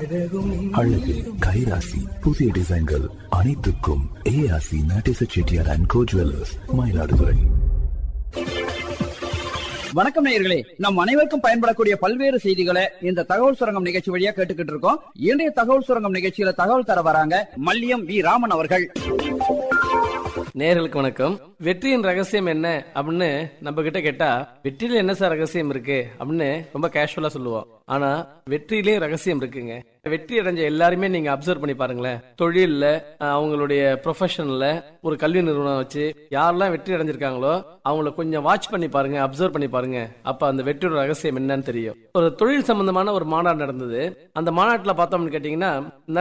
அழகு கைராசி புதிய டிசைன்கள் அனைத்துக்கும் ஏஆசி Natesa Chettiar and go jewellers, Mayiladuthurai. வணக்கம் நேயர்களே, நம் அனைவருக்கும் பயன்படக்கூடிய பல்வேறு செய்திகளை இந்த தகவல் சுரங்கம் நிகழ்ச்சி வழியா கேட்டுக்கிட்டு இருக்கோம். இன்றைய தகவல் சுரங்கம் நிகழ்ச்சியில தகவல் தர வராங்க மல்லியம் வி ராமன் அவர்கள். நேயர்களுக்கு வணக்கம். வெற்றியின் ரகசியம் என்ன அப்படின்னு நம்ம கிட்ட கேட்டா, வெற்றியில என்ன சார் ரகசியம் இருக்கு அப்படின்னு ரொம்ப கேஷுவலா சொல்லுவோம். ஆனா வெற்றியிலேயும் ரகசியம் இருக்குங்க. வெற்றி அடைஞ்ச எல்லாருமே நீங்க அப்சர்வ் பண்ணி பாருங்களேன். தொழில்ல, அவங்களுடைய ப்ரொஃபஷன்ல, ஒரு கல்வி நிறுவனம் வச்சு யாரெல்லாம் வெற்றி அடைஞ்சிருக்காங்களோ அவங்கள கொஞ்சம் வாட்ச் பண்ணி பாருங்க, அப்சர்வ் பண்ணி பாருங்க. அப்ப அந்த வெற்றியோட ரகசியம் என்னன்னு தெரியும். ஒரு தொழில் சம்பந்தமான ஒரு மாநாடு நடந்தது. அந்த மாநாட்டுல பார்த்தோம்னு கேட்டீங்கன்னா